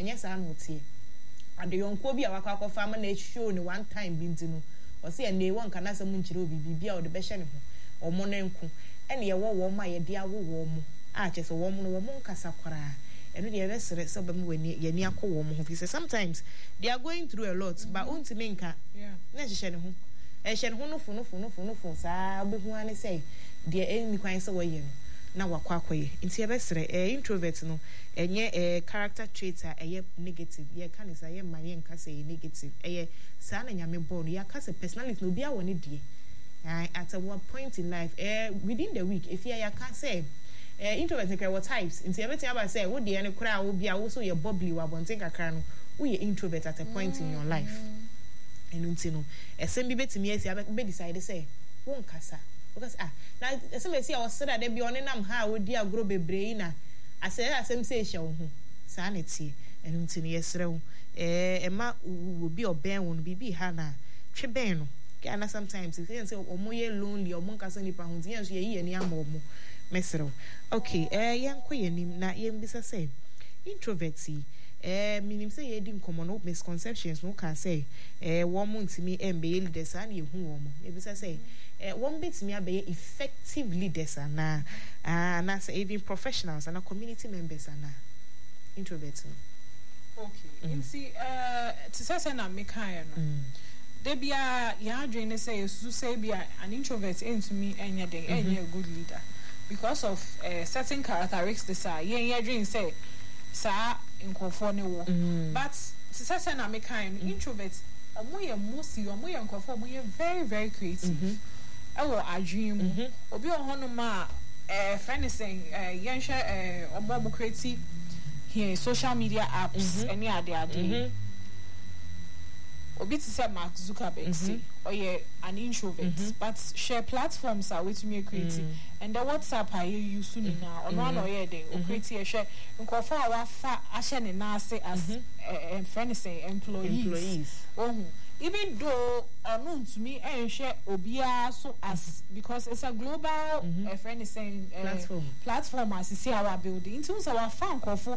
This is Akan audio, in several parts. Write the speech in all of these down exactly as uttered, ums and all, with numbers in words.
anya sa no tie ade yonko bi a wakakọ fama na show ni one time bi ntino o se na e won kana sa mu nkyire obi bibia o de be hye ne ho omo na nku ene ye wo wo ma ye de awo wo mo a che so wo mo no wo mo nkasa kwara eno de be sere so be mo wani ye ni akọ wo mo ho fi sometimes they are going through a lot but untime nka yeah na hye ne ho e hye ne ho no fu no fu no fu no fu sa be hu ane say de eni kwan se wo ye no na wakwa akoye nti e be sere eh introvert no enye eh character trait a eye negative ye kan is aye maye nka say negative eye sa na nyame born ya ka say personality no bia woni die at a one point in life eh within the week if ya can say eh introvert nke what types nti everything about say wo de ene kra wo bia wo so ye bubbly wa bonten kakra no wo ye introvert at a point in your life enu nti no esem bi betimi esi be decide say wo nkasa because ah na esem esi a wo sere da bia one nam ha wo di agro bebrei na ase asem say hye wo ho sa na tie enu nti no yesere wo eh ema wo bi oben wo no bibi ha na twe ben no and sometimes if you say omo ye lonely omo nkasa nipa ho ntia so ye ye ni ama omo mesero okay eh yenko yenim na yembisa say introverti eh minim say ye di nkomo no misconceptions no can say eh wo mo ntimi embe ye leaders an ye hu wo mo yebisa say eh wo betimi abe effective leaders ana ana say even professionals and community members ana introverti okay mm. You see uh to say na me kan no mm. They be a ya dream say you say be an introvert into me and you're a good leader because of uh, certain characteristics are yeah yeah dream say sa in conformity wo but to say na me kind introvert omo ye mostly omo ye conform omo ye very very creative ewo adream obi ohono ma eh friend saying eh yen share eh omo creative here social media apps any ade ade obi to say Mark Zuckerberg mm-hmm. or yeah an introvert mm-hmm. but share platforms are with me creative mm-hmm. and the WhatsApp I use soon mm-hmm. now on one or yeah they mm-hmm. creative share nko for our fa ashe ne na say as mm-hmm. uh, friend say employees, employees. Oh even though unknown to me and share obia so as because it's a global mm-hmm. uh, friend is saying uh, platform platform as see our building into our fan for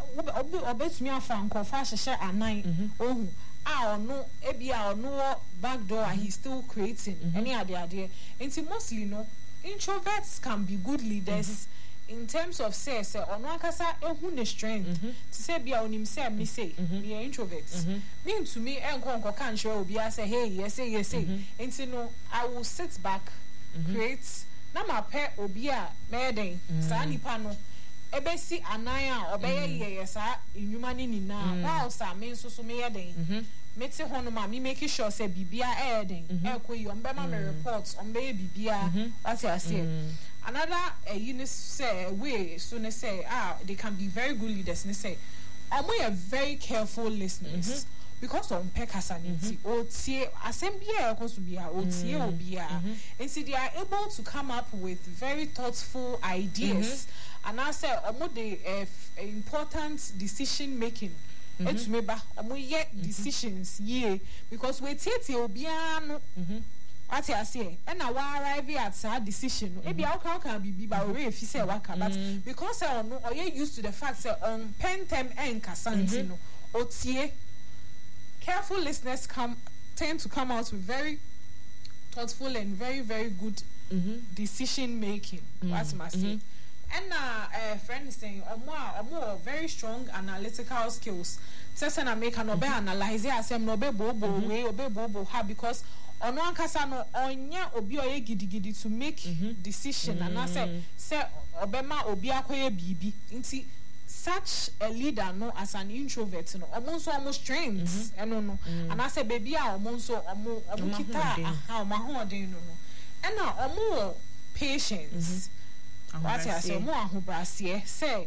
obi obet me afan nko fa share anan oh ah no ebia no back door and he's still creating mm-hmm. any idea idea and mostly no introverts can be good leaders mm-hmm. in terms of say say ono akasa ehu ne strength mm-hmm. to say bia onim say me say mm-hmm. me introverts mm-hmm. mean to me enko enko kan sure obi say hey yes say yes say mm-hmm. and no I will sit back mm-hmm. create na ma pe obi a me den mm-hmm. sa nipa no ebesi anaya obeye ye yesa inwuma ni ni na wow sa me nso so me ye den meti hono ma me make sure say bibia e den e ko yi on be ma me reports on be bibia what you say another uh, you know say way so ne say ah they can be very good leaders ne say omo are very careful listeners mm-hmm. because on pekasanity o tie asembia e koso bia o tie obia and see they are able to come up with very thoughtful ideas mm-hmm. and I say omo the uh, important decision making it's me ba omo ye decisions ye because we tie tie obia no what I say and I arrive at that decision no e bia o kan kan bibi ba we fi say waka but because I no or you used to the fact say on pen tem en kasanti no o tie careful listeners come tend to come out with very thoughtful and very very good mm-hmm. decision making mm-hmm. what must mm-hmm. say and uh, a friend is saying omo omo very strong analytical skills say na make no be analyze asem no be bobo we obe bobo ha because ono ankasa no onya obi oye gidigidi to make mm-hmm. decision mm-hmm. and I say say obema obi akoye bibi nti such a leader no as an introvert no almost almost strengths mm-hmm. no no mm-hmm. and I say baby a almost omo omo kita aha omo hoden no no and na omo patience mm-hmm. what I say omo ahobrase say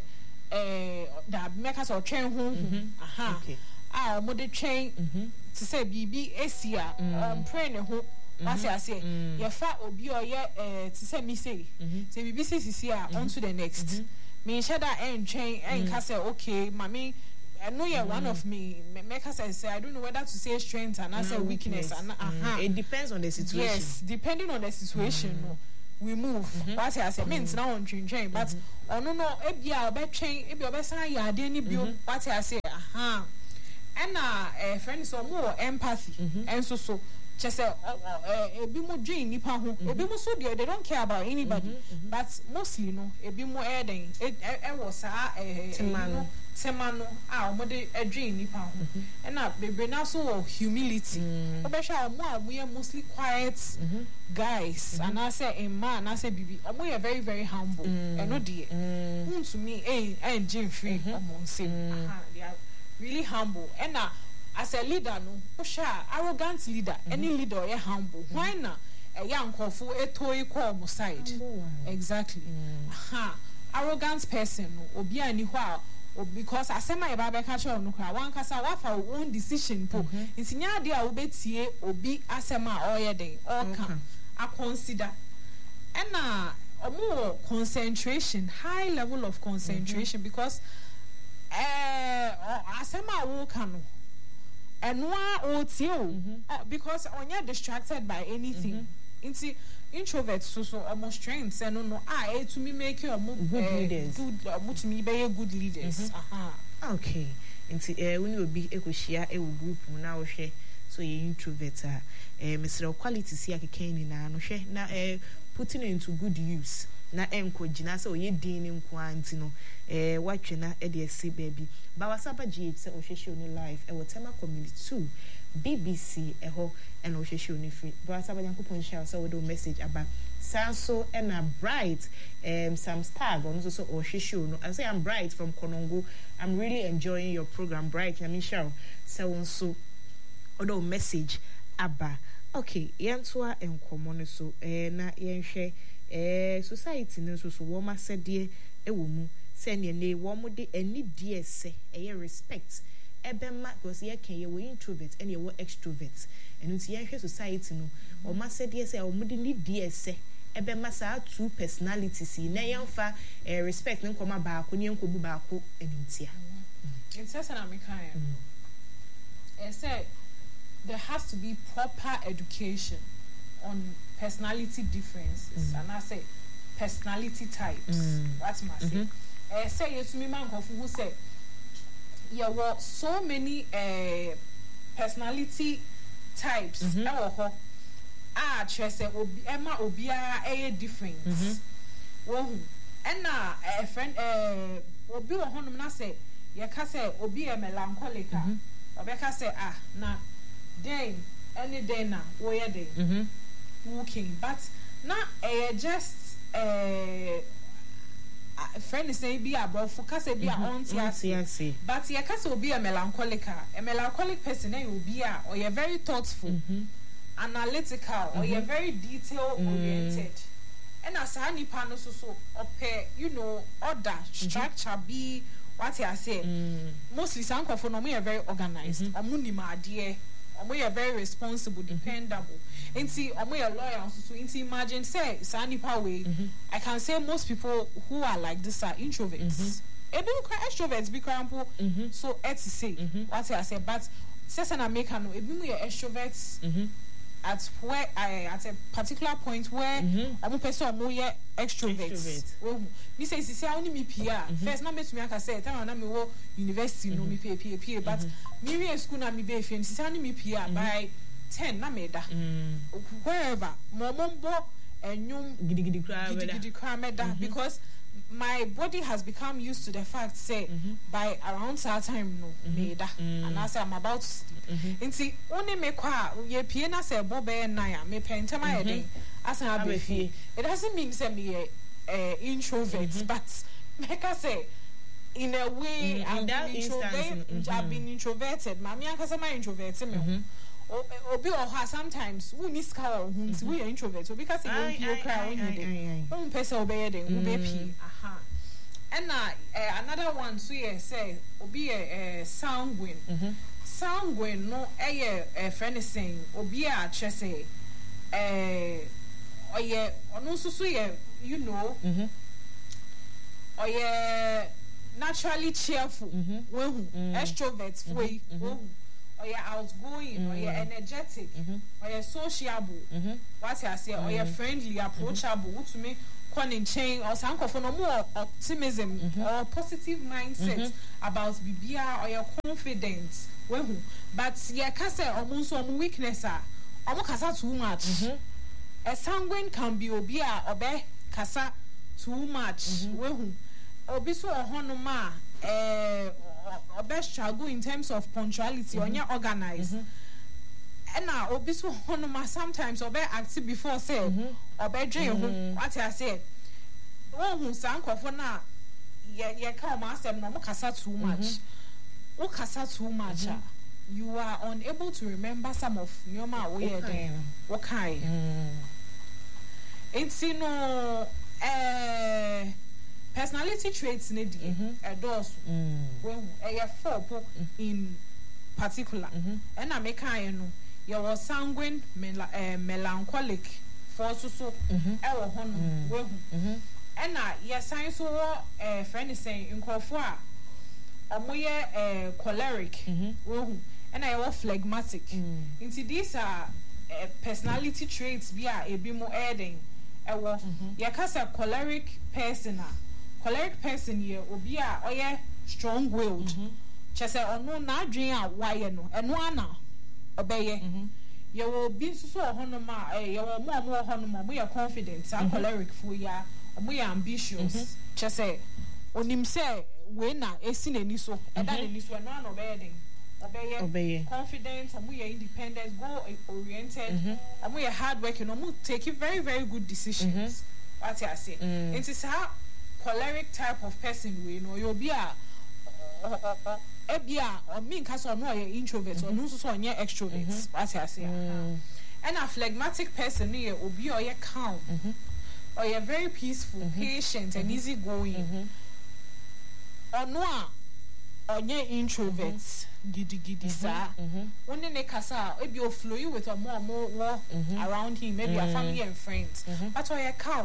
eh da make us or train hu aha okay ah omo de train to say bibi esia um pray ne ho what I say ye fa obi oye eh to say me say say bibi say sisi a on to the next me share that and train and can say okay mommy I know you're mm. one of me make us say I don't know whether to say strength and I say no, weakness, weakness. And uh-huh. It depends on the situation. Yes, depending on the situation mm. no, we move mm-hmm. what I say means now on train train but oh no no ebia obe train ebia obe san ya de ni bio what I say aha aha and uh friend so more empathy and so so just say ebi mo dream nipa ho ebi mo so they don't care about anybody mm-hmm, mm-hmm. but mostly no ebi mo e den e was sa eh temano temano ah mo de dream nipa ho and na bebre na so humility obesha mo a we are mostly quiet mm-hmm. guys mm-hmm. and I say a man I say bibi omo are very very humble and no dey who to me eh eh dream free omo say aha they are really humble and na as a leader no pusha arrogant leader mm-hmm. any leader is humble mm-hmm. why na a young kofu etoi ko side exactly mm. aha arrogant person no obi ani ho a because asema e ba be ka che no kra wan kasa wa fa own decision po ntinya de a wo betie obi asema oye den oka a consider and na omo concentration high level of concentration mm-hmm. because eh asema wo ka no and one or two because on you're distracted by anything. Into introverts so so almost strengths and no no I to me make you a good leaders. Good uh, to me be a good leaders. Aha. Okay. Into uh when you be a share a group now share so you introvert uh Mister quality see akekani na no hwe na uh putting it into good use. Na enko gina se oye din ne nko anti no eh watwe na e de ese baby ba wasaba G H se ohwehwe oni live e wotema community two B B C e ho e no ohwehwe oni free ba wasaba yankopon share so we do message about sanso e na bright um some star go no so ohwehwe no I say I'm bright from Konongo. I'm really enjoying your program bright. I mean share so so odo message aba okay yantoa enkomo no so eh na yenhwe eh society no so so wo ma sede e wo mu se ne ne wo mu de ani die se e respect ebema because ye kan ye wo introvert and ye wo extrovert enu ti ye hwe society no wo ma sede se wo mu de ni die se ebema sa two personalities na yemfa eh respect ne nkoma ba ko ne nkobu ba ko enintia it says an american it said there has to be proper education on personality differences mm. and I say personality types. Mm. That's my say. Eh say you to me man who say there were so many uh, personality types. Mm-hmm. Ewo ah say obi ema obia eh different. Wo and na a friend eh obi wo honum na say ye ka say obi e melancholic. Obi ka say ah na day any day na wo ye day. Mhm. Walking but now uh, just uh friend is saying be about focus be a on see but you can be a melancholic a melancholic person eh will be a or you're very thoughtful mm-hmm. analytical mm-hmm. or you're very detail oriented mm. and as any panel so so okay you know order structure mm-hmm. be what I say mm. mostly some of them are very organized mm-hmm. Omo are very responsible, dependable. And see, Omo are loyal. So, so imagine, say, Sanipa way. I can say most people who are like this are introverts. Ebi mm-hmm. extroverts, because mm-hmm. so it's to say mm-hmm. what I say. But since an American, ebi we are extroverts mm-hmm. at where I at a particular point where Omo person Omo are extroverts. Well, me say, see, I only me P R. First, now me to me I can say, time na me wo university no me P P P, but me we school na me be F M. See, I only me P R by ten na me da. Wherever, mo mo bo enyum gidi gidi kra me da. Gidi kra me da because my body has become used to the fact say mm-hmm. by around that time no mm-hmm. me da mm-hmm. and I say I'm about to sleep. Mm-hmm. Nti only me kwa ye pie na say bo be na ya me pentema mm-hmm. ye den as I be fie. It doesn't mean say me a uh, introvert mm-hmm. but make I say in a way mm-hmm. I've, been introvert, mm-hmm. I've been introverted. Mami ankasa ma introverted me mm-hmm. obi or her sometimes we miss car who we are introvert so because you don't cry when you dey one person obey den we be p aha and na another one so you say obi a sanguine sanguine no eh eh friend saying obi a che say eh oye ono so so you know oye naturally cheerful when extroverts way or you're outgoing, mm-hmm. or you're energetic, mm-hmm. or you're sociable, mm-hmm. what I say, mm-hmm. or you're friendly, approachable, mm-hmm. to me, calling chain or some for no more optimism mm-hmm. or positive mindset mm-hmm. about bibia or your confidence when but yeah kase almost some weakness are almost kasa too much mm-hmm. a sanguine can be obia obe kasa too much mm-hmm. when obi so honoma eh obe struggle in terms of punctuality mm-hmm. or your organized mm-hmm. and now obi so honoma sometimes obe active before say mm-hmm. obe dream mm-hmm. what I say one who sanko for na ye ye ka ma asem no kasa too much mm-hmm. o kasa too much mm-hmm. you are unable to remember some of nyoma we there what kind it's you know eh personality traits need a dose when a four in particular and I make I know you was sanguine melancholic for so so ever hon and I yes science or a friend is saying in Kofua omoye eh choleric and I was phlegmatic into these are personality traits be a bit more adding ewo yakasa choleric person a choleric person here obi a oye strong willed chese ono na adwen a waye no eno ana obeye ye wo bi so so hono ma eh ye wo mo mo hono mo mo ye confident a choleric fu ya mo ye ambitious chese onim se we na esi na ni so e da na ni so eno ana obeye den obeye confident and we are independent, goal oriented mm-hmm. and we are hard working and we take very very good decisions mm-hmm. what I say mm. it is how choleric type of person we know you'll be a e bia or me case or no introvert mm-hmm. or no so on extrovert mm-hmm. what I say mm. and a phlegmatic person here will be or calm mm-hmm. or you're very peaceful mm-hmm. patient mm-hmm. and easy going mm-hmm. or no onye introverts gidi gidi sa wonne ne kasa e bi o flow you with a more more war around him maybe a family and friends but oya cow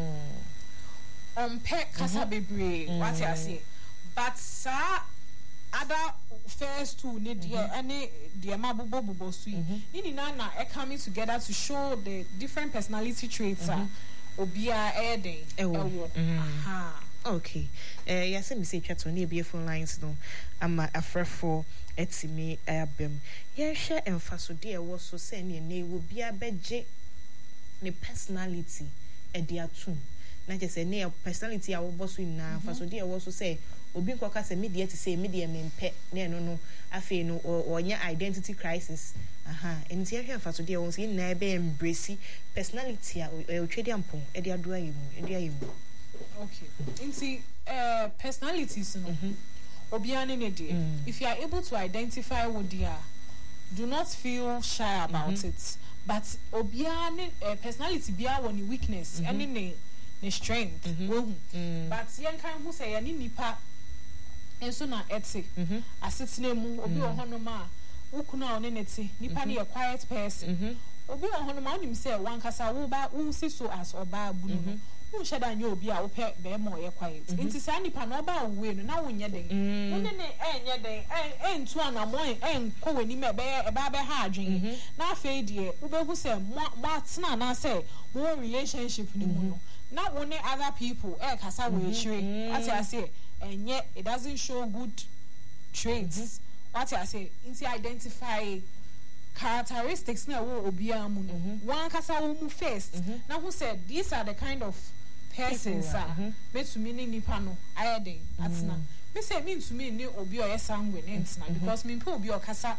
on pet kasa bebre what I say but sa other first two ne dia any dia mabobo bobo sui ni na na e coming together to show the different personality traits obia eden ewo aha. Okay. Eh uh, yes, me say chat on the phone lines no. I'm afraid for etimi abem. Yeah, share emphasis there was so say ne will be a beje ne personality e dia tune. Na just say ne personality a wo boss na emphasis there was so say obi nkoka say media to say media mempe ne no no afi no onya identity crisis. Aha, enti e hwe emphasis there won say na be embrace personality a o twedi ampon e dia do ayimu e dia ayimu. Okay. Inti uh personalities no. Mm-hmm. Obiane ne de. Mm. If you are able to identify what they are, do not feel shy about mm-hmm. it. But obiane uh, personality bia woni weakness mm-hmm. and ne ne strength. Mm-hmm. Mm. But yen kan who say ani nipa enso na eti mm-hmm. asetena mu obi mm-hmm. ohono ma ukuna one neti nipa mm-hmm. ne a quiet person. Mm-hmm. Obi ohono ma onim say wan kasa wo ba wo si so as oba bunu. Mm-hmm. Who should I know be a open be more quiet? Into Sandy Panoba win now when you're there. When they ain't yet they ain't two and a morning ain't calling him a bear a baby harding. Now, fade dear, Ube who said, what's not I say, more relationship no not only other people, eh, Cassa will trade, as I say, and yet it doesn't show good traits. What I say, into identify. Characteristics na wo obia mu no one kasa wo mu first na who said these are the kind of persons are me to me ni nipa no ayeden atna me say me to me ni obi o yesanwe ntina because me pe obi o kasa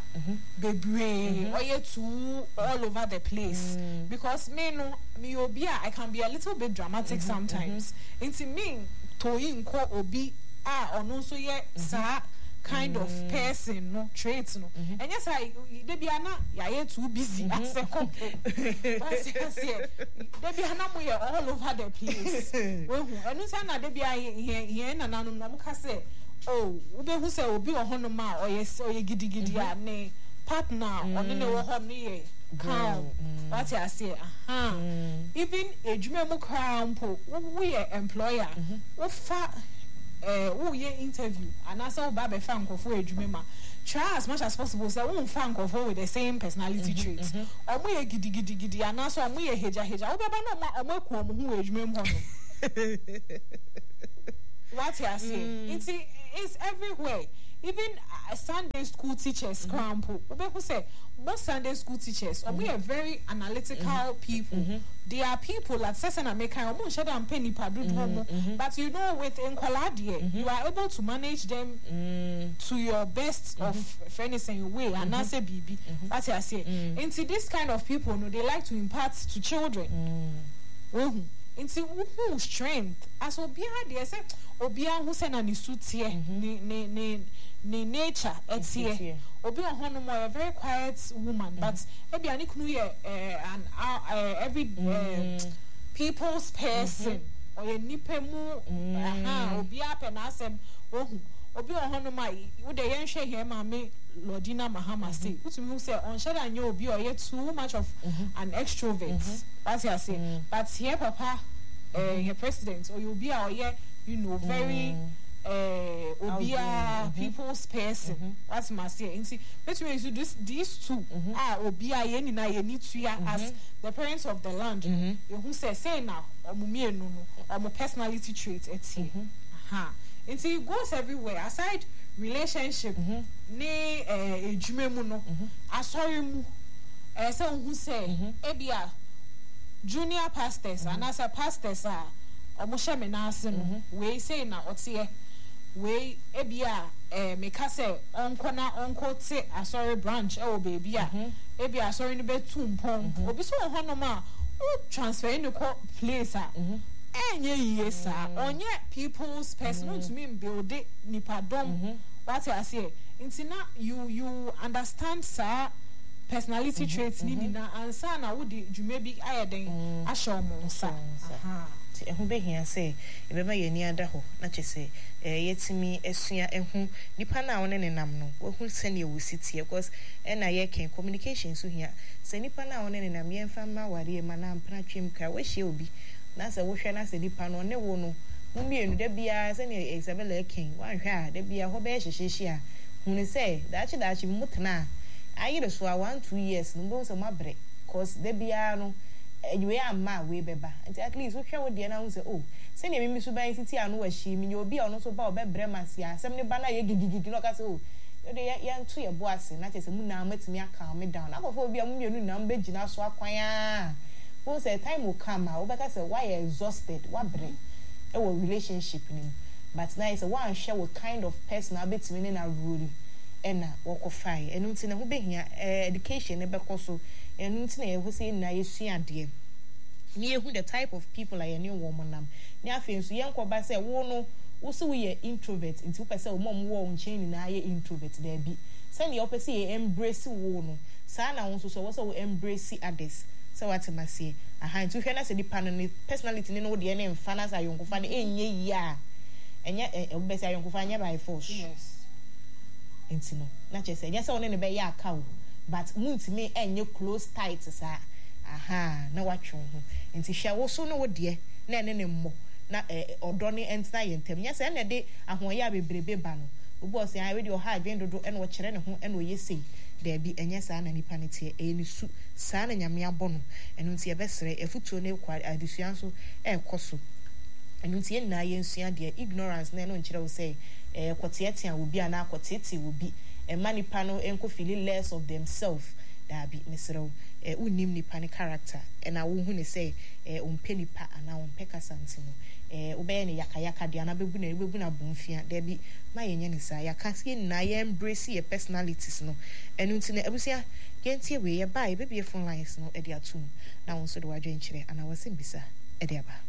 bebre oye too all over the place because me no me obi I can be a little bit dramatic sometimes into me to yin ko obi a ono so ye sa kind mm. of person no traits no mm-hmm. and yes I they be ana ya too busy mm-hmm. as a couple but yes they be ana mo all over the place we hu enu say na they be here here na nanom na mo ka say oh we be hu say obi o hono ma o yes o ye gidi gidi a ne partner oni ne wo ho ne ye calm what I say aha even ejuma mo krampo we employer wo fa eh wo ye interview and asa wo ba be fa nkofo adwuma ma try as much as possible say wo fa nkofo with the same personality mm-hmm, traits omo ye gidi gidi gidi and asa omo ye heja heja wo be ba no omo ku omo hu adwuma mu hono What you are saying? Mm. It's, it's everywhere. Even uh, Sunday school teachers, mm-hmm. who say most Sunday school teachers, mm-hmm. we are very analytical mm-hmm. people. Mm-hmm. They are people that says and make penny mm-hmm. But you know, with Nkwaladi, mm-hmm. you are able to manage them mm-hmm. to your best mm-hmm. of fairness and way, and not say B B. That's what I say. Mm-hmm. Into this kind of people, no, they like to impart to children. Mm-hmm. Mm-hmm. Into who strength as Obia, they say Obia who send an isuit here, ne ne ne. Ni nature it's here. Obi on hono mo a very quiet woman, but ebi ani kunu ye an every people's person or ye nipa mu aha obi ape na asem ohu obi on hono ma wo de yen hwe here ma me Lordina Mahama say utumi who say on share anya obi or ye too much of an extrovert. That's what I say. But here papa eh your president or you be or ye you know very Uh, Obia people's person. Mm-hmm. That's my say. And see, between you this these two mm-hmm. ah Obia yeni na yeni tuya as the parents of the land. Mm-hmm. Who say say now omumie no no omo personality trait eti. Aha. And see it goes everywhere. Aside relationship, mm-hmm. ne eh edwuma mu no asori mu eh say who say ebia junior pastors and as a pastors ah omo sheme na ase no we say na otie we ebia eh meka say onko na onko te asori branch e wo baby a ebia asori no betu mpon obi so ho no ma o transfer in the place a enye yesa onye people's person to me build nipadom what I say intina you you understand sir personality mm-hmm, traits mm-hmm. ni na ansa na wo de dwuma bi ayeden a show mo sa aha ti ehun be hia say e be ma ye ni ada ho na che say eh yetimi esua ehun nipa na won ne nam no wo hu se ne wo sitie because e na ye ken communication so hia se nipa na won ne nam ye mfa ma ware ma na mpra twem ka wo hie obi na se wo hwe na se nipa no ne wo no mu mienu da bia se ne Isabella ken wan hwe a da bia ho be hyehye a hu ne say da chi da chi mutna I get so one two years no bon so mabre cause de bia no we am ma we beba and at least we hwe wo de na wo say oh se ne mimi so ban titi anu wa hyi mi obi a ono so ba obebre masia asem ne ba na ye gigigigi no ka say oh yo de ya nto ye bo ase na chese mu na matimi aka me down akofo obi a mu mienu na mbe gina so akwan a wo say time will come a wo be ka say why you exhausted wa bre e wo relationship ni but now is a one share what kind of person abetimi ne na rule ena wokofai enu nti na ho behia education ne bekoso enu nti na ye ho say na yesua ade ni ehu the type of people are new woman nam ni afenso ye nkoba say wo no wo se wo ye introvert nti wo pese wo mom wo nchen na ye introvert da bi say ne opese ye embrace wo no sa na wo so so wo say wo embrace others so what am I say aha nti hwe na say di panel personality ne no de ne mfa na sa yonkofa ne enye yi a enye obese ayonkofa nya by force. Yes. Intino na chese nya se won ne be ya aka wo but muntimi enye close tight sa aha na watwe ho nti hwa wo so no wo de na ene ne mmo na odo ne entina ye ntem nya se na de ahoye abebrebe ba no obi o se ai we de o ha adwen dodo ene wo kire ne ho ene wo yesi da bi enye sa na nipa ne tie e ni su sa na nyame abo no eno nti e besere efutuo ne kwa adisuan so e koso eno nti ye na ye nsua de ignorance na eno nkire wo say eh kwotete a obi ana kwotete obi e manipa no enko feel less of themselves da bi mesrew eh unim nipa ne character e na wo hu ne say eh ompe nipa ana ompe kasante no eh obeye ne yakayaka de ana bebu na bebu na bonfia da bi ma yenye ne sa yakase na ye embrace your personalities no enu nti na abusia yentie we ye bai be be phone lines no e de atum na won so de wadwen kire ana wasembisa e de aba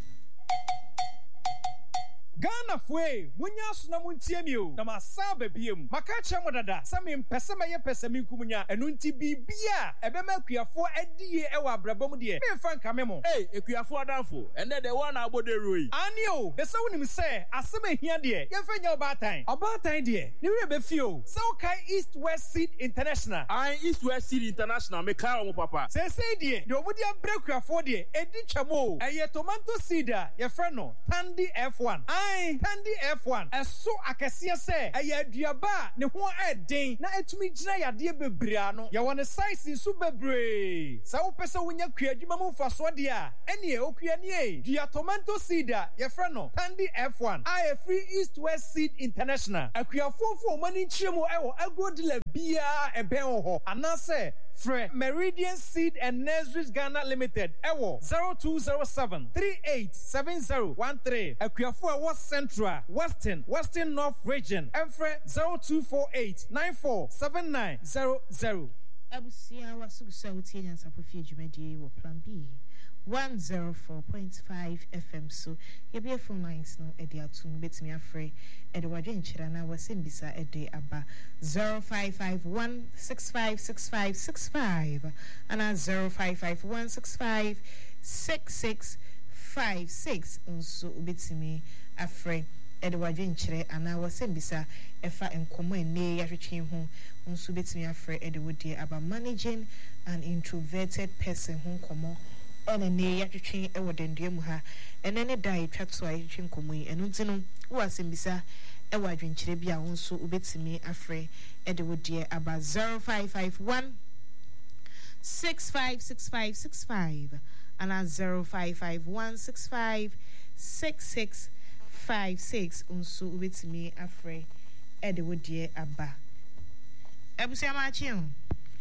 Ghana fwe munya so na muntie mi o na masaba biem maka che modada sami mpese meye pese mi nkumunya enu nti bibia ebema akuafo adie e wa brabam de me fa nka me mo eh akuafo adanfo ende de one abodero ani o de se wonim se asema hia de ye fa nya obatan obatan de ni we be fio se o kai East West Seed International I East West Seed International me kai o papa se se de de obudi abrakuafo de edi twamo eye tomato seed a ye fra no Tandy F one Aye, Tandy F one. Eso akɛseɛ sɛ ɛyɛ aduaba ne ho ɛden na etumi gyina yadeɛ bebree ya wɔn size nso bebree. Sɛ wopɛ sɛ wonya kua adwuma mu mfasoɔ deɛ a ɛne okua nie. Dua tomato seed a yɛfrɛ no Tandy F one. A free East West Seed International. Akuafoɔfo ɔmani nkyerɛ mu ɛwɔ agro dealer biara ɛbɛn wɔ hɔ. Anase Fre Meridian Seed and Nurseries Ghana Limited Ewo zero two zero seven three eight seven zero one three Akuafo West Central Western Western North Region Enfre zero two four eight nine four seven nine zero zero. Abusia wasu sauti nyansa profi dwumadi wo plan B one oh four point five F M so yebie phone lines no e de atum betimi afre e de wadwe nkyira na wasem bisa e de aba zero five five one six five six five six five and zero five five one six five six six five six unso betimi afre e de wadwe nkyire ana wasem bisa efa enkomo ene yahwetwe ho unso betimi afre e de wodi aba managing an introverted person ho komo ene ne yatwetwe e wodendua mu ha ene ne dai twatso a yatwetwe nkomo yi enu ntino wo asembisa e wadwenkyere bia wo nso ubetimi afre e de wodie aba zero five five one six five six five six five and zero five five one six five six six five six unso ubetimi afre e de wodie aba ebusia ma chi o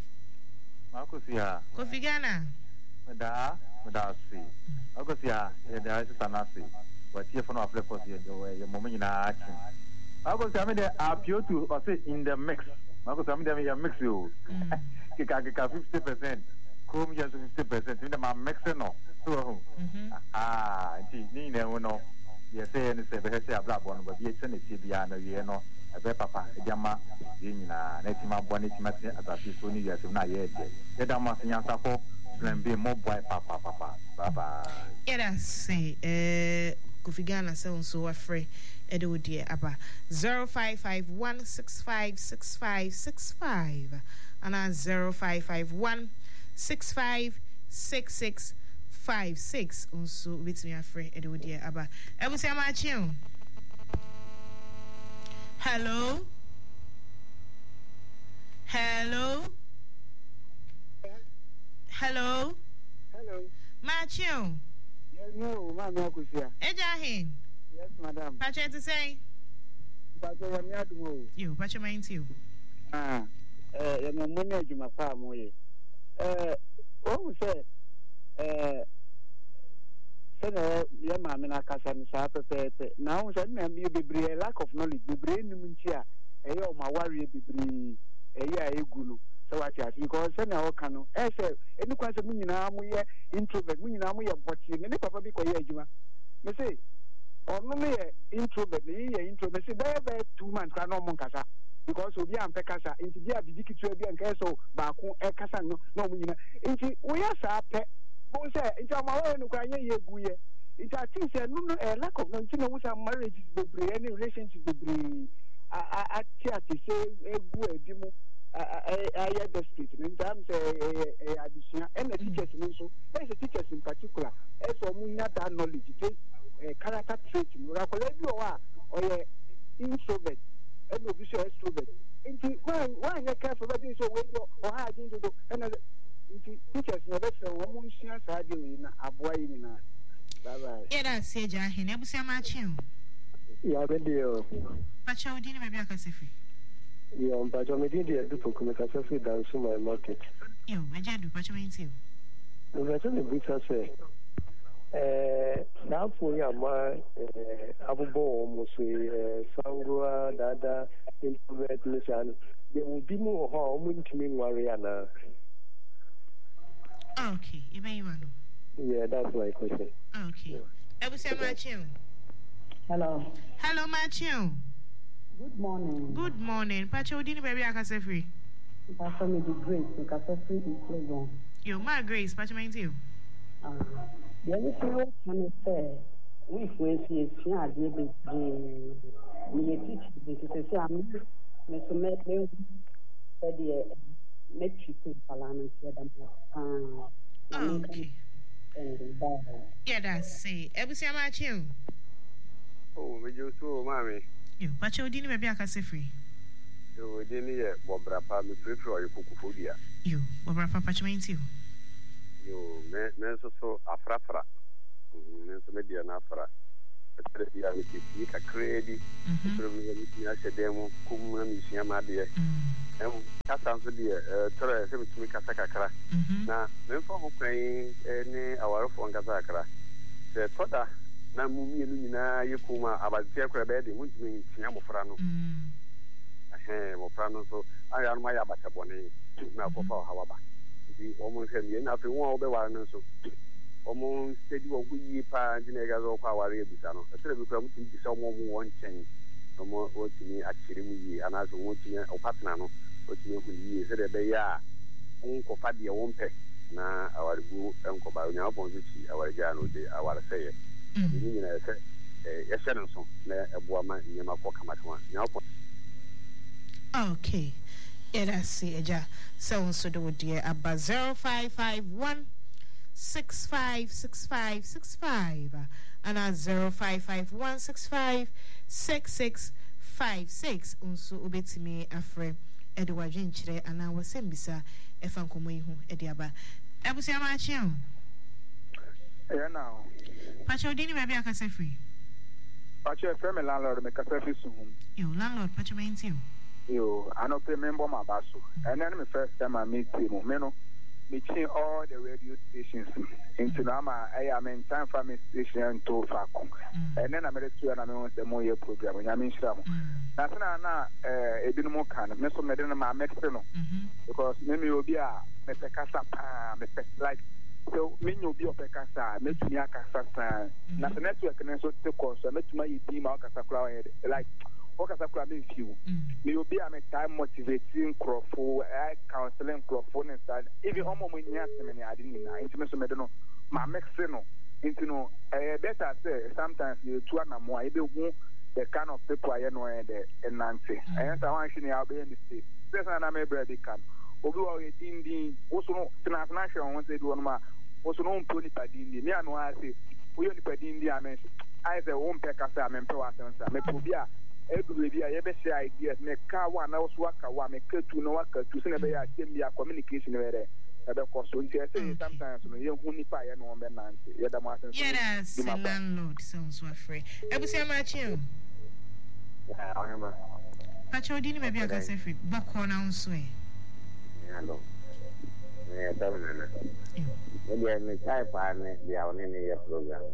Makusia Kofi Ghana da da si Agosia e da isi sanasi watie fono afle kosi ye ye momo nyina achi Agosia me de appeal to or say in the mix Agosia me de me mix yo kika kika fifty percent kom ya fifty percent me de ma mix no so ah nti ni ne wono ye say ni say be say ablabo no ba bi etse ne tie bia na ye no ebe papa ejama ye nyina na ti ma bo na ti ma ti atati so ni ye se na ye de ye da ma nyansa ko plan B mo boy papa papa baba era say eh Kofi Ghana say unso afre e de wodi aba zero five five one six five six five six five and zero five five one six five six six five six unso betimi afre e de wodi aba ebusia ma chi o. Hello. Hello. Hello. Hello. Matthew. Yes, no, Mama Akusia. Ejahin. Yes, madam. Pache to say. Pache ya mi adumo. You, Pache mind you. Ah, eh, ya mo mo na juma pa mo ye. Eh, o se eh se na ya ma me na kasa ni sa pepe. Na o se na mi bebre lack of knowledge bebre ni mu ntia. Eh ya o ma ware bebre. Eh ya egu no. So what you because say na o kan no eh say eni kwan say munyina mo ye introvert munyina mo ye botchi ne papa bi ko ye adwuma me say onu me ye introvert me ye introvert say be be two months kan no mo nkasa because obi am pe kasa nti dia bibi kitu bi anka so ba ko e kasa no no munyina nti wo ya sa pe bo say nti ama wo no kwan ye ye gu ye nti I think say no no eh lack of no nti no wo say marriage is bebre any relationship bebre a a tia ti say egu edimu I I desperate in terms of addition and the teachers also. There's a teachers in particular. As for me, not that knowledge, character trait, or introvert, and official extrovert. Into why you care for that is a way or how I do and teachers never say one shares are doing a boy in a. Bye bye. Yeah, say Jahin, Ebusia Matthew. Yeah, video. Pache Udini, maybe I can say free. Yeah, but I'm doing the do for come successful down to my market. You, where do Pache mind you? The version of which I say, eh, now for your ma, eh, Abubo, almost a Sangua, Dada, introvert, listen, there will be more harm to me, Mariana. Okay, you may want. Yeah, that's my question. Okay. Ebusia Matthew. Hello. Hello, Matthew. Good morning. Good morning. Pache Udini, baby, I can say free. Pastor me the grace, I can say free in Cleveland. You, my grace, Pache mind you. Uh, the only thing I can say, we face is here, the me teach the say I'm me so make me the metric to Palan and ah. Okay. Yeah, that's it. Ebusia Matthew. Oh, me just so mommy. You, but you didn't maybe I can say free. You didn't yet, Bobra, me prefer or you cook for dear. You, Bobra, Papa, you. You, men so afrafra. Men so media nafra. But the other is a credit. I said, demo, come and see my dear. And cat answer dear, Torah, to me, Casacra. Now, men for playing any hour of one Casacra. The Toda. Na mumi lumina yekuma abazia kwa bedi mujimi tinyamo frano eh mo frano so aya ma ya bacha bone na ko fa hawaba ndi omo hwemi na fe won obe wa no so omo steady wo kuyi pa ndi na gazo kwa ware ebisa no etere bi kwa muti bisa omo mo won chen omo o tini akire mu yi anazo won tini o partner no o tini ku yi se de be ya on ko fa de won pe na awaribu enko ba nya obo nchi awarja no de aware seye ni na se eh yesene so na eboama nyema ko kamatwa nya opo. Okay, yeah, that's it. Yeah, so so do dear about zero five five one six five six five six five and at zero five five one six five six six five six. Also, ubeti me afre Edward Jinchre and I was sembisa efan komo ihu ediaba. Ebusi amachion. Yeah, now. Pacho dini maybe I can say free. Pacho friend landlord make a service soon. You landlord Pacho means you. You, I don't remember my basso. And then the first time I meet him, Meno, meeting all the radio stations into Nama. I am in time for me station to Fakum. And then I made it to an the Moya program. I mean, Sham. That's not a bit more kind of Mister Medina Mexino because maybe you'll be a Mister Casa, like. So, me you be of a casa, make me a casa, not a network and so the course, I met my team out as a like. What as a crowd in few. Me will be a time motivating crowful, counseling crowful and style. Even homo when you ask me, I didn't know. Intimacy, I don't know. My mexino, into no, I better say sometimes you two and more. I don't know the kind of people I know and Nancy. I answer one thing I'll be in the state. There's an army bread can. Although I didn't also international once they do on my also known Tony Padini. Me, I know I say, we only Padini, I mentioned. I say, won't peck us, I'm in power. I'm a every day I ever say ideas make car one else work one make two no work to send a communication where the cost so say sometimes you only pay and one man yeah the master yes landlord sounds so free ebusi amachi yeah I remember pacho dini maybe I can say free back on now so hello yeah that one maybe I may type on the only your program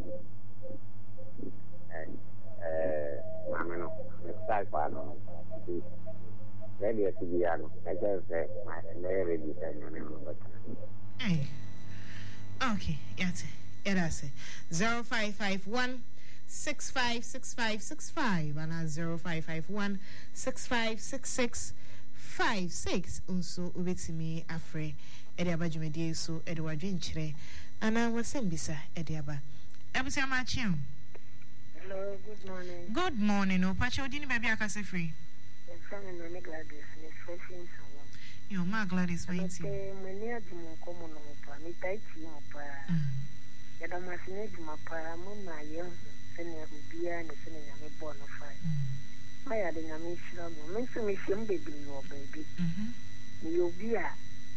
eh mama no start pa no ready to be ano I just say my ready to be no eh okay yes yes zero five five one six five six five six five and zero five five one six five six six five six unso ubetimi afre ediaba jumedie so Edward Jinchre ana wasembisa ediaba ebusi amachi. Hello, good morning. Good morning. No, Pacho, didn't baby I can say free. I'm from the Gladys, and it's fresh in someone. You, my Gladys, waiting. I'm near to my common opera, me tight to opera. Yet I must need my para, my young, sending a beer and sending a born of fire. My adding a mission, mention me some baby, your baby. You'll be a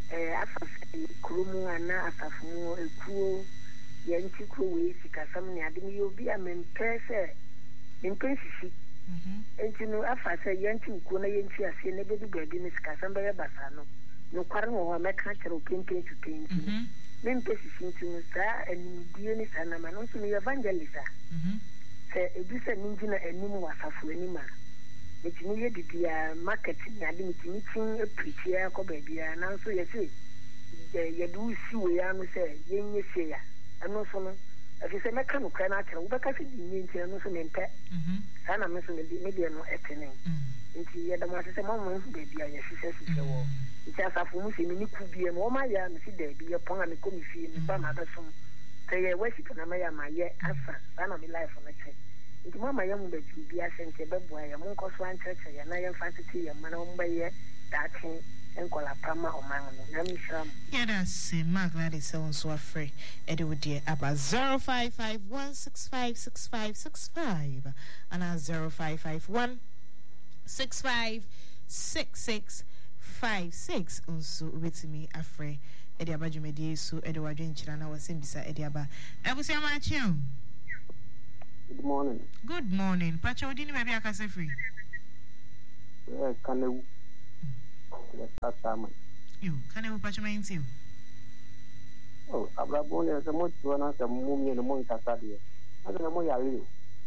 Krumu and Asafu, a cool. Yanti kuwe sikasam ni ade mi obi a mempese mempesi entino afasa yanti ku na yanti ase na bedu baabi ni sikasam be basa no no kware no ho meka kere pempe to pempe mempesi sintino sa animdie ni sana ma no so ni evangelist se ebisa ninjina anim wasafu anima etini ye didia marketing ade mitini tin eprichia ko baabi a na so yesi ye du si we ya no se yenye se ya ano so no afi se meka no kra na akere wo beka se dinye ntia no so mente sana me so me media no etene nti ye da ma se mo mo be bia ye sise sise wo nti asafo mu se ni ku bia no ma ya me si da bia pon a me ko mi fie ni ba na da so se ye worship na ma ya ma ye asa sana me life no che nti mama ya mu be bia se nti be boa ye mo nko so an church ye na ye fantasy ye ma na mo ba ye da chen enkola prama o man no na mi sham Yeah, that's it. My glad it's so so afraid. Eddie would dear about zero five five one six five six five six five and a zero five five one six five six six five six. Also, with me afraid. Eddie Abajumedi, so Eddie Wajenchana was in beside Eddie Abba. I was your match. Good morning. Good morning. Pacho didn't maybe I can say free. Yeah, can you? That's Simon. You can you patch my into? Oh, Abrabone is a much one as a mummy and a monk at that year. I don't know more yali.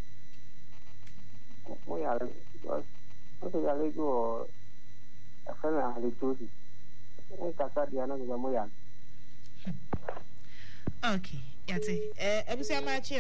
More yali because what is yali go a friend I had to do. I can't say the another more yali. Okay, yate. Eh, I was your match.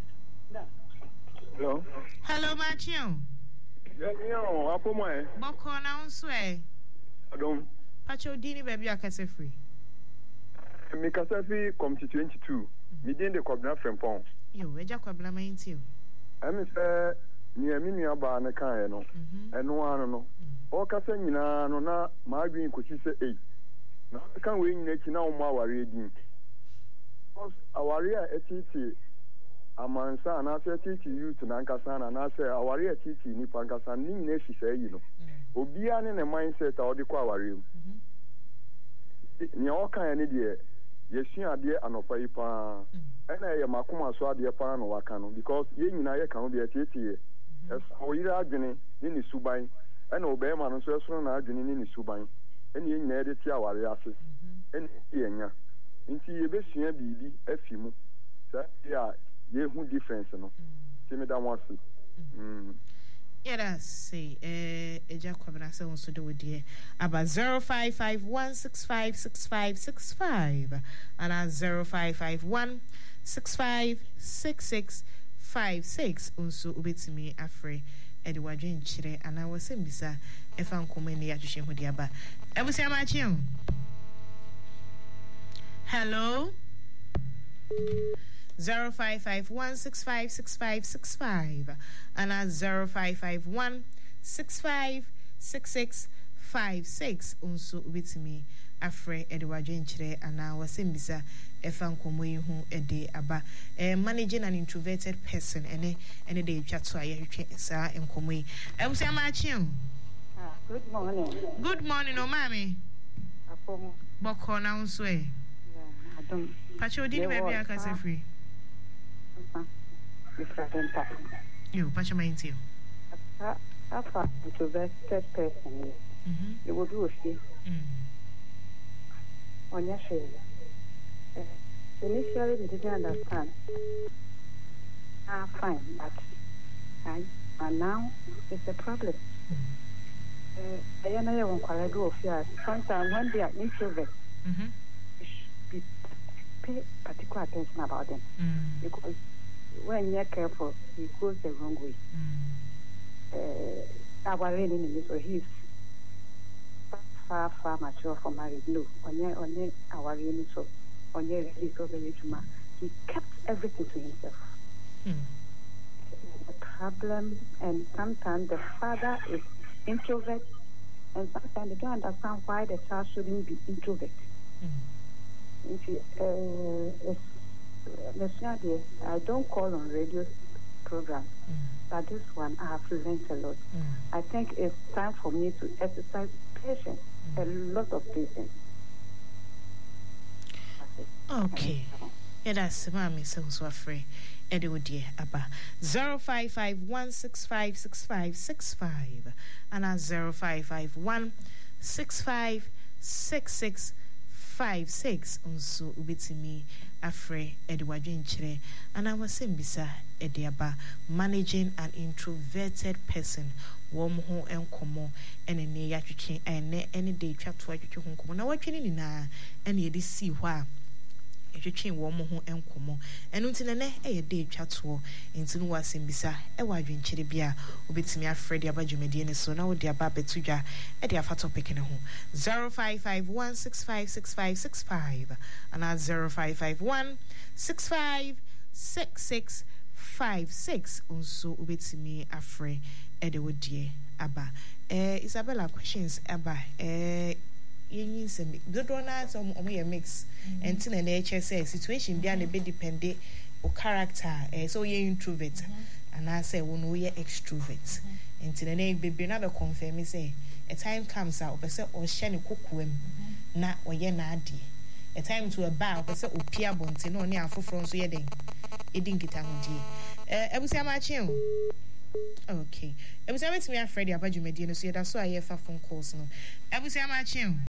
Hello. Hello, Matthew. Yeah, yeah, apo mo e. Boko na unso e. Adom. Pacho dini baby akase free. Mi kasa fi committee twenty-two. Mi din de kwabna frempon. Yo, eja kwabla ma inti o. Emi se ni emi ni aba na kan e no. Eno anu no. O kasa nyina no na ma adwin kosi se eight. Na kan we nyina chi na o ma aware din. Because aware a etiti amansa na se titi youth na nkasa na na se aware titi ni pankasa ni nyina fi se yi no obi ani ne mindset a odi kwa aware mu ni o kan ni de yesu ade anopa yi pa ena ye makoma so ade pa no waka no because ye nyina ye kan de titi ye o yira adwene ni ni suban ena obe ma no so esoro na adwene ni ni suban ena ye nyina de ti aware ase ena ye nya nti ye besua bibi afimu sa ya yehu difference no timi da mo ase mm yeah that's say eh eja kwabna se won so do die about zero five five one six five six five six five and at zero five five one six five six six five six unso ubetimi afre edi wadwen chire ana wasem bisa efa nkoma ne ya hwehwe ho dia ba ebusi amachi o hello zero five five one six five six five six five and at zero five five one six five six six five six unso with me afre Edward Jenchire and I was in bisa efan komo yi hu ede aba eh managing an introverted person ene ene de twa to aye hwetwe sa enkomo yi ebusi amachi ah good morning good morning o mami apomo boko na unso e yeah adom pacho di ni baby akase free you patch my into uh, afa introverted person mhm you will do it mhm on your share uh, initially we didn't understand ah fine but I and now it's a problem uh, I know you won't quite do fear sometimes when they are introvert mhm be pay particular attention about them mm. because when you're careful, he goes the wrong way. Mm. Uh, our reading in this, so he's far, far mature for marriage. No, on your, on your, our reading, so on your, he's so very human. He kept everything to himself. Mm. The problem, and sometimes the father is introvert, and sometimes they don't understand why the child shouldn't be introvert. Mm. If you, uh, if, I don't call on radio program, mm. but this one I have learned a lot. Mm. I think it's time for me to exercise patience, mm. a lot of patience. Okay. Yeah, that's mommy so so afraid. Eddie would dear Abba zero five five one six five six five six five and at zero five five one six five six six five six unso ubitimi afre Edward Jenchire and I was saying bisa Ediaba managing an introverted person wom ho enkomo ene ne ya twetwe ene ene de twa to atwetwe ho enkomo na watwene ni na ene ye de si ho a etwetwe wom ho enkomo enu ntine ne eye de twa to ntinu wasem bisa e wadwenkyere bia obetimi afre de abadwumedie ne so na wo de aba betudwa e de afa topic ne ho zero five five one six five six five six five and at zero five five one six five six six five six unso obetimi afre e de wodie aba eh Isabella questions aba eh yin sem do do na some omo ye mix and tin na eche say situation bia na be depend o character eh so ye introvert and I say we no ye extrovert and tin na be na be confirm say a time comes out be say o hye ne kokoam na o ye na ade a time to a bar be say opia bonte no ne afoforo so ye den edin kita hodie eh ebusia ma chi o okay ebusia met me afredi abadwumadi no so ye da so aye fa phone calls no ebusia ma chi o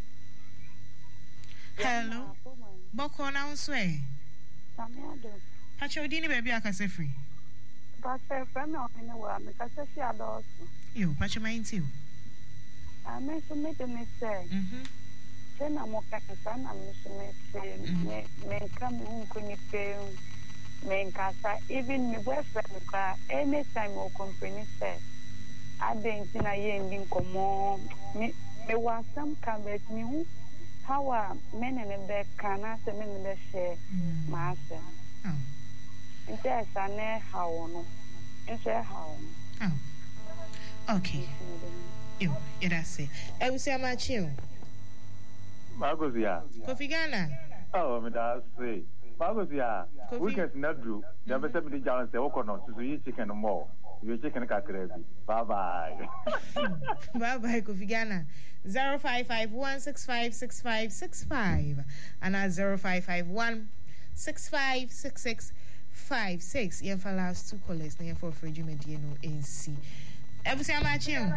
hello boko na unso e Tamiado. Pacho dini baby akase free. Pacho friend no ene wa me kase si adoso. Yo, pacho mind you. Ah, me so me de me say. Mhm. Tena mo ka sana me so me say me me kam un ko ni pe me nkasa even me boyfriend ka anytime o company say adenti na ye ndi nkomo me me wa sam ka bet me hu how a men and be kana se men be share ma se. Oh. Nte sane how no. Nse how. Oh. Okay. Yo, yeah that's it. I will say I'm at you. Magozia. Kofi Ghana. Oh, me da say. Magozia. We can not do. The better me down say okono so you chicken more. You chicken kakrebi. Bye bye. Bye bye Kofi Ghana. zero five five one six five six five six five and at zero five five one six five six six five six. Yen for last two callers na yen for Freddie Mediano N C. Ebusi amachim.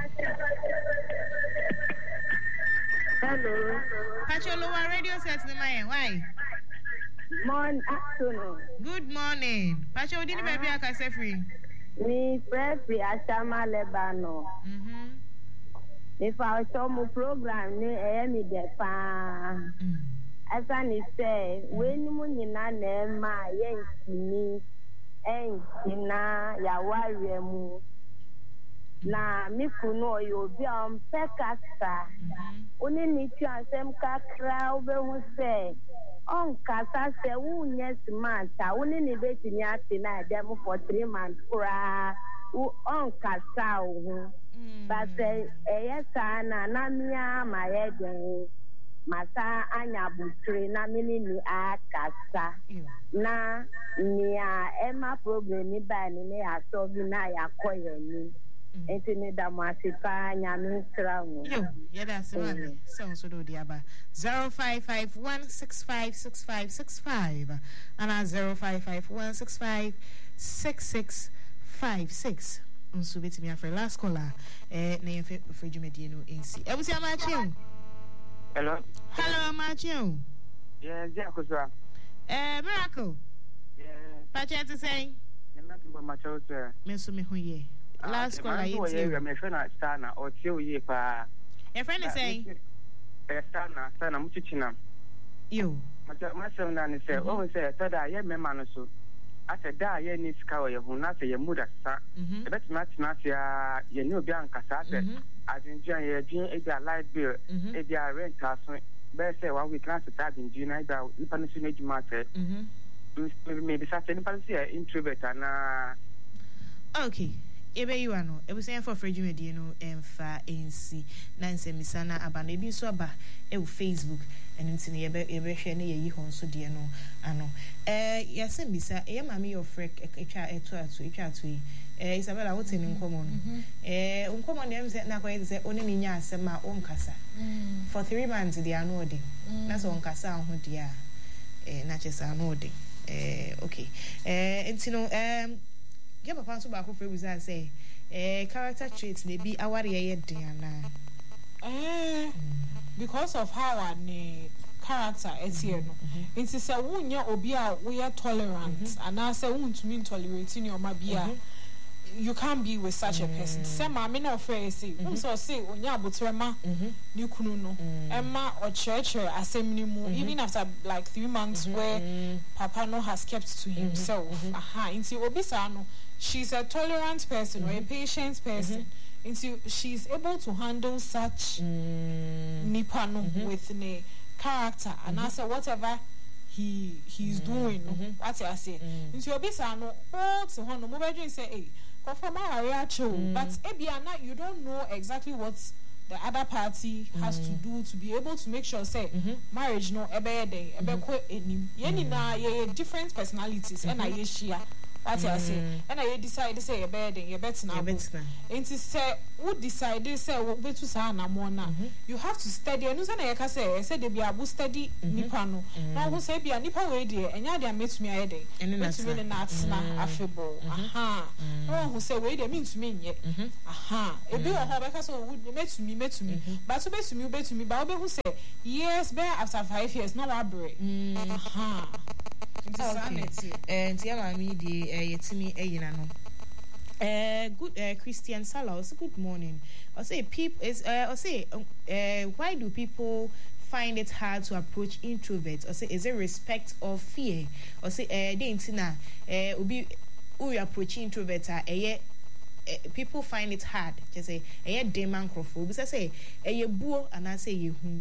Hello. Pacho lower radio set the man. Why? Morning afternoon. Good morning. Pacho dini baby akase free. Me free Ashama Lebano. Mhm. If I saw my program, ne eh me de pa. As I say, when you na ne ma yenkini, enkina ya wari mu. Na mi kuno yo bi am pekasa. Oni ni tu asem kakra obehu se. On kasa se unye smart. Oni ni beti ni ati na dem for three months kura. On kasa o. But eh sana na mia ma yeden masa anya butre na mini ni akasa na nia ema program ni ba ni ne aso bi na yakoye ni enti ne da mo asipa anya ministra mu yo yeah that's right so so do dia ba zero five five one six five six five six five and zero five five one six five six six five six. Unso betimi afre last caller eh na yen for Jumedi no nc ebusi amachim. Hello. Hello amachim. Yeah, Jacosa. Eh miracle. Yeah. Pacha to say. You not go my child sir. Me so me hu ye. Last caller you. Yeah, me friend na Stana or Tio ye pa. Your friend is saying eh Stana, Stana muchichina. Yo. Macha macha na ni say, oh say tada ye me man so. Ase da ye ni sika ye hu na se ye muda sa e bet na tina se ye ni obi ankasa se adinjin ye din e dia light bill e dia rent aso be se one week na se ta adinjin na da nipa no so na ejuma se mhm me be sa se nipa se introvert na okay ebe you ano e be say for Freddie Mediano emfa nc na nse misana aba na ebi so aba e wo Facebook and ntini yebe yebe hwe na yeyi hon so de no ano eh yase bisa e ma me your friend etwa eto ato etwa ato yi eh Isabella what in nkomo no eh nkomo na emse na kwai say oni ni nya asem a o nkasa for three months they are no de na so nkasa ho de a eh na chesa no de eh okay eh ntino em ye papa so ba ko free bisa say eh character traits dey be aware ye de ana eh because of how our character is here no it is a wunya obi a we are tolerant and I say won't mean tolerating your mabia you can't be with such a person say ma me no fair say won so say onya abotrema ni kunu no emma or church assembly mu even after like three months where papa no has kept to himself aha inti obi sa no she's a tolerant person or a patient person until she's able to handle such mm. nipa no mm-hmm. with ne character mm-hmm. and answer whatever he he's mm-hmm. doing mm-hmm. what I say mm. until obisa no all to hono mo bedwin say eh confirm area cho but ebia na you don't know exactly what the other party has mm. to do to be able to make sure say mm-hmm. marriage no ebe dey ebe ko enim ye ni na ye different personalities and mm-hmm. I share what I say and I decide say ye be dey ye bet na bo enti say who decide say we betu sa na mo na you have to study enu say na ye ka say say dey be abu study nipa no na who say bia nipa we dey enya dey metumi aye dey metumi na atsna afebo aha no who say we dey metumi nye aha e bi wo ho be ka say metumi metumi but so betumi betumi ba obe who say yes be after five years no wa bre aha okay and yeah mami di yetimi eyina no Uh, good uh, Christian Salah also good morning. I say people is uh, I say uh, why do people find it hard to approach introverts? I say is it respect or fear? I say uh they intina uh ubi who approach introverts are uh, uh, people find it hard. Just say uh demand crofo. Because I say uh buo and I say you who.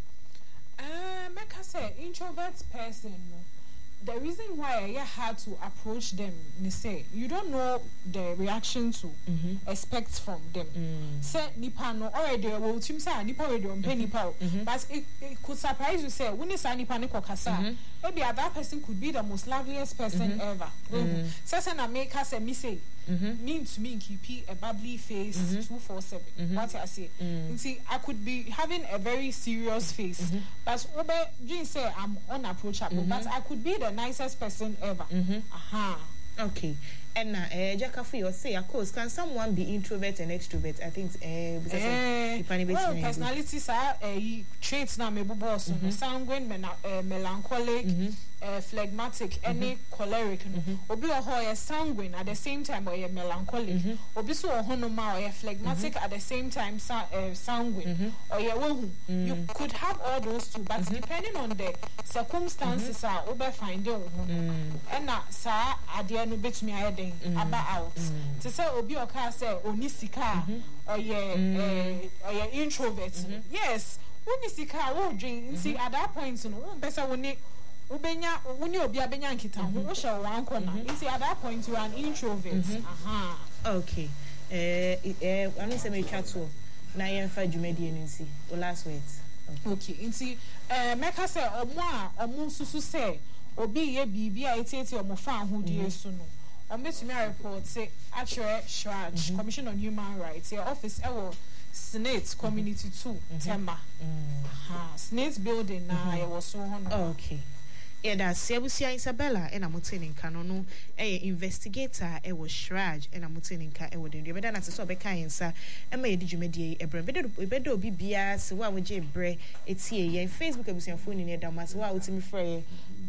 Uh, make I say introvert person. The reason why I had to approach them, me say, you don't know the reaction to mm-hmm. expect from them. Mm. Say nipa no already well team say nipa already on penny power. But it, it could surprise you say when you say nipa ne kokasa, maybe that person could be the most loveliest person mm-hmm. ever. Mm-hmm. So say na make her say me say mm-hmm. mean to me keep a bubbly face mm-hmm. two four seven. Mm-hmm. What I say. Mm-hmm. You see, I could be having a very serious face, mm-hmm. but obe you say I'm unapproachable, mm-hmm. but I could be the nicest person ever. Mm-hmm. Aha. Okay. And now, uh, Jackafu, you say, of course, can someone be introvert and extrovert? I think, uh, because uh, well, personalities are uh, traits now, maybe boss, mm-hmm. sanguine, mena, uh, melancholic, mm-hmm. uh, phlegmatic, mm-hmm. any choleric. Mm-hmm. Obi or sanguine at the same time, or melancholic. Mm-hmm. Obi so or honoma or phlegmatic mm-hmm. at the same time, sa- uh, sanguine. Mm-hmm. Or yeah, well, mm-hmm. you could have all those two, but mm-hmm. depending on the circumstances, are mm-hmm. over finding. Mm-hmm. And now, sa adia no bit me ahead. Mm. About out mm. to say obi oka say onisika mm-hmm. or ye mm. uh, or ye introvert mm-hmm. yes onisika wo drink see at that point no one person woni ubenya woni obi abenya nkita ho wo share one corner see at that point you are an introvert mm-hmm. aha okay eh eh anu say me twa to na ye mfa dwumadi enunsi o last words okay nti eh meka say omo a omo susu say obi ye bibi a etieti omo fa ahodie su no I'm going to report say actually Shraj mm-hmm. Commission on Human Rights your office our Senate Community two mm-hmm. Tema mm-hmm. Senate building na mm-hmm. I was so on okay yeah that's Sebusia Isabella and I'm telling Kanono a investigator e was Shraj and I'm telling ka e wodin do better na so be kan sa e ma yedi dwumadi e bre bedo bedo obi bia se wa wo je bre etie ye Facebook abusian phone ni da ma se wa utimi frɛ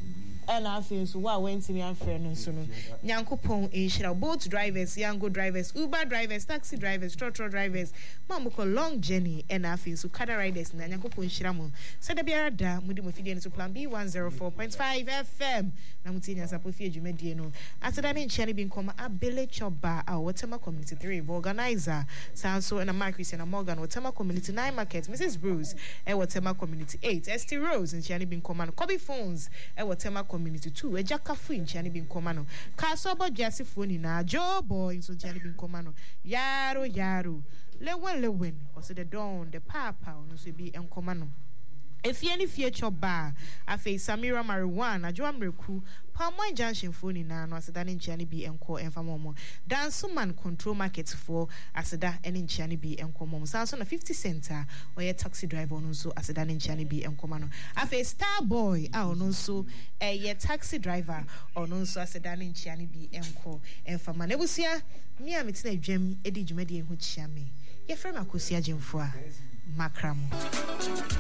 and I feel so wow went to me and friend so no nyankopon enhira both drivers yango drivers Uber drivers taxi drivers trotro drivers mamuko long journey and I feel so kada riders na nyankopon enhira mo so da biara da mudi mo fidie to plan B one oh four point five F M na mutinya sapofie dwumadie no atada ne nchane bi nkoma abele choba a Wotema community three organizer sanso and a Mark Christian Morgan Wotema community nine market Missus Bruce e Wotema community eight St Rose nchane bi nkoma no Kobe phones e Wotema community two Ejakafu nchane bi nkoma no Kasobo Jesse phone na Joe boy nso nchane bi nkoma no yaro yaro lewen lewen also the dawn the papa no so bi nkoma no if any future bar afi Samira Marijuana Joa Mreku Palmwine Junction phone na no aseda ne nchiane bi enko emfa momo Dansuman control market for aseda ene nchiane bi enko momo sanso na fifty center oye taxi driver no so aseda ne nchiane bi enko ma no afi Star Boy a ono so eye taxi driver ono so aseda ne nchiane bi enko emfa ma na ebusia mi a metina dwam edi dwumadi ehu chia me ye frɛ makosia jemfo a makramo